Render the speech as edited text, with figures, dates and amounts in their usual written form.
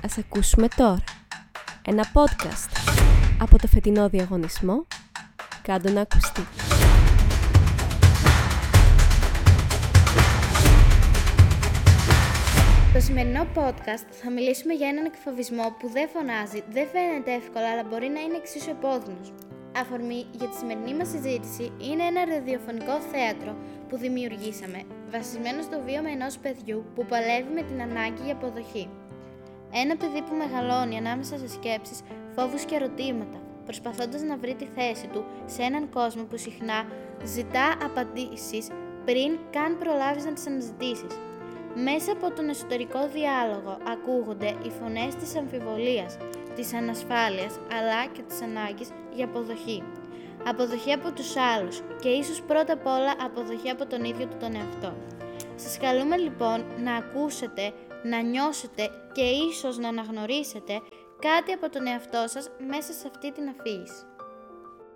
Ας ακούσουμε τώρα ένα podcast από το φετινό διαγωνισμό «Κάντο να ακουστεί». Στο σημερινό podcast θα μιλήσουμε για έναν εκφοβισμό που δεν φωνάζει, δεν φαίνεται εύκολα, αλλά μπορεί να είναι εξίσου επώδυνος. Αφορμή για τη σημερινή μας συζήτηση είναι ένα ραδιοφωνικό θέατρο που δημιουργήσαμε, βασισμένο στο βίωμα ενός παιδιού που παλεύει με την ανάγκη για αποδοχή. Ένα παιδί που μεγαλώνει ανάμεσα σε σκέψεις, φόβους και ερωτήματα, προσπαθώντας να βρει τη θέση του σε έναν κόσμο που συχνά ζητά απαντήσεις πριν καν προλάβεις να τις αναζητήσεις. Μέσα από τον εσωτερικό διάλογο ακούγονται οι φωνές της αμφιβολίας, της ανασφάλειας, αλλά και της ανάγκης για αποδοχή. Αποδοχή από τους άλλους και ίσως πρώτα απ' όλα αποδοχή από τον ίδιο του τον εαυτό. Σας καλούμε λοιπόν να ακούσετε, να νιώσετε και ίσως να αναγνωρίσετε κάτι από τον εαυτό σας μέσα σε αυτή την αφήγηση.